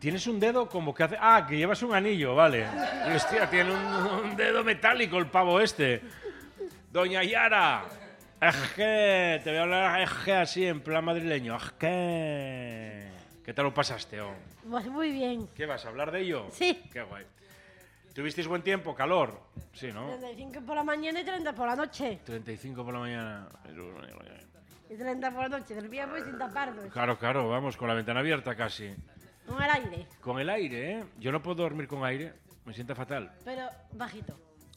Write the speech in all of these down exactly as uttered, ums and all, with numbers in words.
Tienes un dedo como que hace... Ah, que llevas un anillo, vale. Y, hostia, tiene un, un dedo metálico el pavo este. Doña Yara. Ejé, te voy a hablar ejé así, en plan madrileño. Ejé. ¿Qué tal lo pasaste? Oh? Pues muy bien. ¿Qué vas a hablar de ello? Sí. Qué guay. ¿Tuvisteis buen tiempo? ¿Calor? Sí, ¿no? treinta y cinco por la mañana y treinta por la noche. treinta y cinco por la mañana. Y treinta por la noche. Dormíamos sin taparnos. Claro, claro, vamos, con la ventana abierta casi. Con el aire. Con el aire, ¿eh? Yo no puedo dormir con aire. Me sienta fatal. Pero bajito.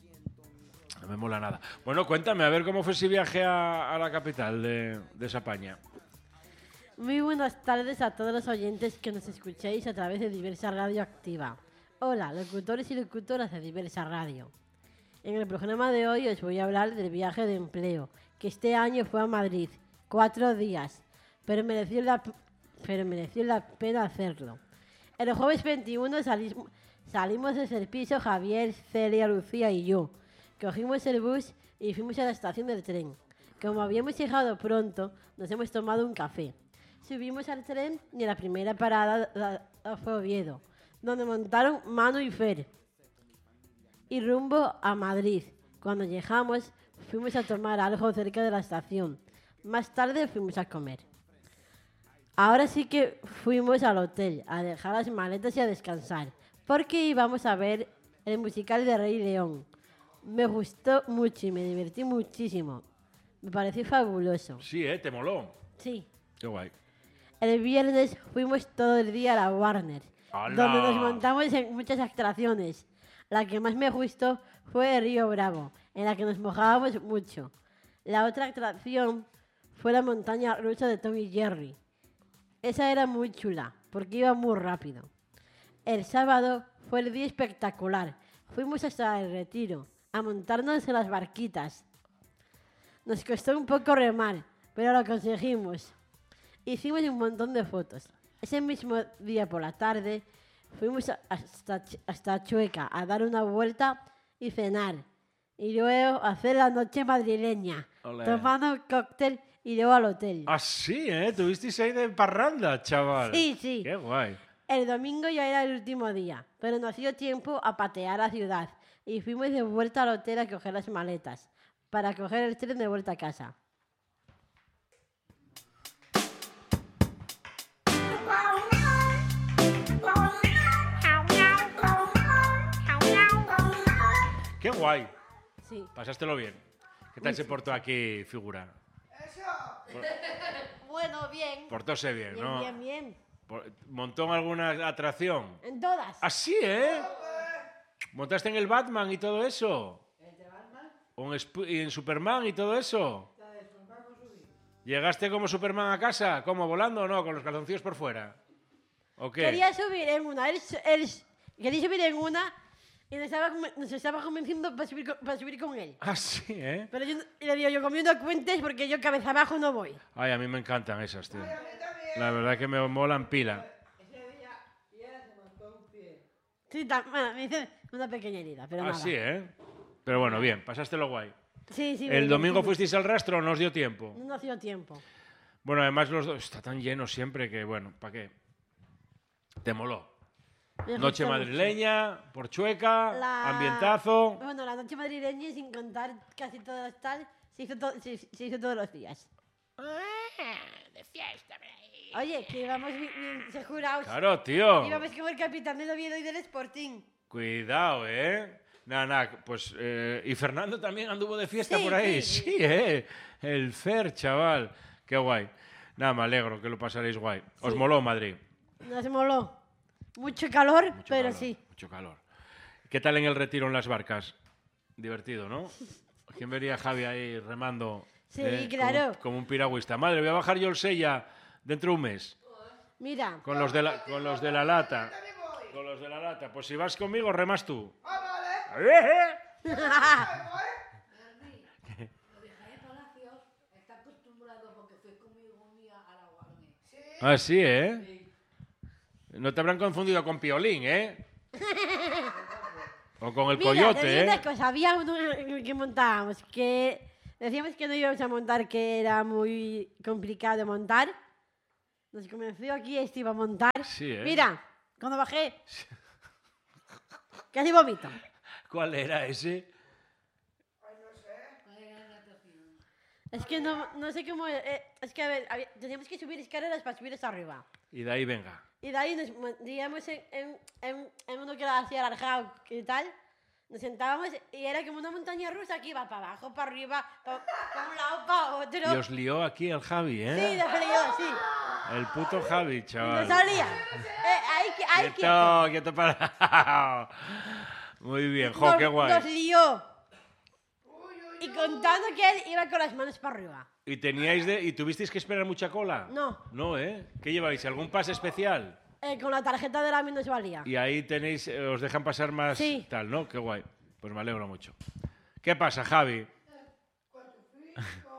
No me mola nada. Bueno, cuéntame, a ver cómo fue ese viaje a, a la capital de, de España. Muy buenas tardes a todos los oyentes que nos escuchéis a través de Diversa Radio Activa. Hola, locutores y locutoras de Diversa Radio. En el programa de hoy os voy a hablar del viaje de empleo, que este año fue a Madrid. Cuatro días, pero mereció la, pero mereció la pena hacerlo. El jueves veintiuno salimos, salimos desde el piso Javier, Celia, Lucía y yo. Cogimos el bus y fuimos a la estación del tren. Como habíamos llegado pronto, nos hemos tomado un café. Subimos al tren y la primera parada la, la fue Oviedo, donde montaron Manu y Fer. Y rumbo a Madrid. Cuando llegamos, fuimos a tomar algo cerca de la estación. Más tarde fuimos a comer. Ahora sí que fuimos al hotel a dejar las maletas y a descansar, porque íbamos a ver el musical de Rey León. Me gustó mucho y me divertí muchísimo. Me pareció fabuloso. Sí, ¿eh? ¿Te moló? Sí. Qué guay. El viernes fuimos todo el día a la Warner, ¡Hala! donde nos montamos en muchas atracciones. La que más me gustó fue Río Bravo, en la que nos mojábamos mucho. La otra atracción fue la montaña rusa de Tom y Jerry. Esa era muy chula, porque iba muy rápido. El sábado fue el día espectacular. Fuimos hasta el Retiro, a montarnos en las barquitas. Nos costó un poco remar, pero lo conseguimos. Hicimos un montón de fotos. Ese mismo día por la tarde fuimos hasta, hasta Chueca a dar una vuelta y cenar. Y luego hacer la noche madrileña, Olé. tomando un cóctel y luego al hotel. Ah, sí, ¿eh? Tuvisteis ahí de parranda, chaval. Sí, sí. Qué guay. El domingo ya era el último día, pero nos dio tiempo a patear la ciudad y fuimos de vuelta al hotel a coger las maletas para coger el tren de vuelta a casa. Qué guay. Sí. Pasástelo bien. ¿Qué tal se portó aquí, figura? Bueno, bien. Portóse bien, Bien, ¿no? bien, bien. Por- ¿Montó en alguna atracción? En todas. ¿Ah, sí, eh? ¿Montaste en el Batman y todo eso? ¿En Batman? ¿O en, Sp- y en Superman y todo eso? ¿Llegaste como Superman a casa? ¿Cómo, volando o no? ¿Con los calzoncillos por fuera? ¿O qué? Quería subir en una. Él, él- quería subir en una y nos estaba, conven- nos estaba convenciendo para subir, con- para subir con él. Ah, sí, ¿eh? Pero yo no- le digo, yo comiendo cuentes porque yo cabeza abajo no voy. Ay, a mí me encantan esas, tío. La verdad que me molan pila. Sí, ta- bueno, me hice una pequeña herida, pero Ah, nada. sí, ¿eh? Pero bueno, bien, pasástelo guay. Sí, sí. me ¿El domingo divertí fuisteis al rastro o no os dio tiempo? mucho. No ha sido tiempo. Bueno, además los dos... Está tan lleno siempre que, bueno, ¿para qué? Te moló. Me Noche gustó madrileña, por Chueca, mucho. La- ambientazo... Bueno, la noche madrileña, sin contar casi todas tal, se hizo, to- se, se hizo todos los días. de fiesta, Oye, que íbamos bien, bien segurados. Claro, tío. Íbamos como el capitán del Oviedo y del Sporting. Cuidado, ¿eh? Nada, nada, pues... eh, ¿y Fernando también anduvo de fiesta Sí, por ahí? sí, Sí, ¿eh? El Fer, chaval. Qué guay. Nada, me alegro que lo pasaréis guay. ¿Os Sí. moló Madrid? Nos moló. Mucho calor, Mucho pero calor, sí. Mucho calor. ¿Qué tal en el retiro en las barcas? Divertido, ¿no? ¿Quién vería a Javi ahí remando? Sí, eh, claro. Como, como un piragüista. Madre, voy a bajar yo el sella dentro de un mes. Mira, Con los de la, con los de la lata. Con los de la lata. Pues si vas conmigo, remas tú. ¡Eh, eh! Lo de Jaime Palacios está acostumbrado porque fue conmigo un día a la Warner. Ah, sí, ¿eh? No te habrán confundido con Piolín, ¿eh? O con el mira, te coyote, digo una ¿eh? cosa. Había uno que montábamos que decíamos que no íbamos a montar, que era muy complicado montar. Nos convenció aquí, este iba a montar. Sí, ¿eh? Mira, Cuando bajé. Casi vomito. ¿Cuál era ese? Es que no, no sé cómo... eh, es que, a ver, había- teníamos que subir escaleras para subir hasta arriba. Y de ahí venga. Y de ahí nos metíamos en, en, en, en uno que era así alargado y tal. Nos sentábamos y era como una montaña rusa que iba para abajo, para arriba, para un lado, para otro. Y os lió aquí el Javi, ¿eh? Sí, de frío, sí. El puto Javi, Y no chaval. salía. Eh, ahí, que- ahí Quieto, quieto para... Muy bien, jo, nos, qué guay. nos lió. Y contando que él iba con las manos para arriba. ¿Y teníais de... ¿Y tuvisteis que esperar mucha cola? No. No, ¿eh? ¿Qué lleváis? ¿Algún pase especial? Eh, con la tarjeta de la AMI nos valía. Y ahí tenéis... eh, os dejan pasar más Sí. tal, ¿no? Qué guay. Pues me alegro mucho. ¿Qué pasa, Javi? Cuando fui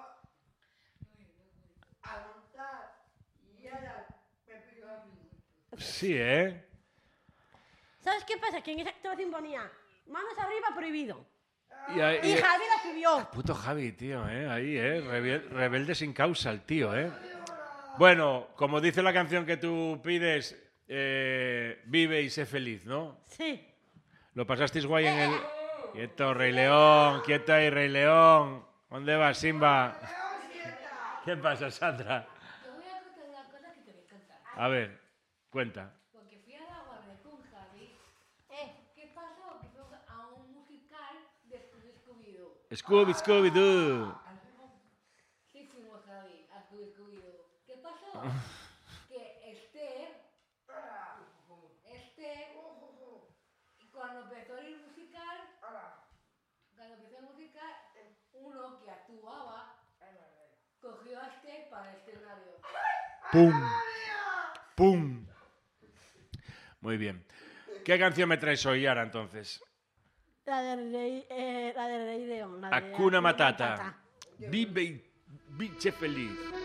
a montar y ahora me pidió a mí. Sí, ¿eh? ¿Sabes qué pasa? Que en esa actuación ponía manos arriba prohibido. Y, ahí- Y y- Javi la subió. Puto Javi, tío, ¿eh? Ahí, ¿eh? Rebel- rebelde sin causa el tío, ¿eh? Bueno, como dice la canción que tú pides, eh, vive y sé feliz, ¿no? Sí. ¿Lo pasasteis guay en el...? Quieto, Rey León, quieto ahí, Rey León. ¿Dónde vas, Simba? ¿Qué pasa, Sandra? Te voy a contar una cosa que te va a encantar. A ver, cuenta. Porque fui a la guardia con Javi. Eh, ¿qué pasó? Que fuimos a un musical de Scooby-Doo. Scooby, Scooby-Doo. Sí, fuimos, Javi, a Scooby-Doo. ¿Qué pasó? Que Esther, Esther, y cuando empezó el musical, cuando empezó el musical, uno que actuaba cogió a Esther para el escenario. ¡Pum! ¡Pum! Muy bien. ¿Qué canción me traes hoy, Yara, entonces? La del Rey, eh, la del Rey León. La de Hakuna Matata. Vive y biche feliz.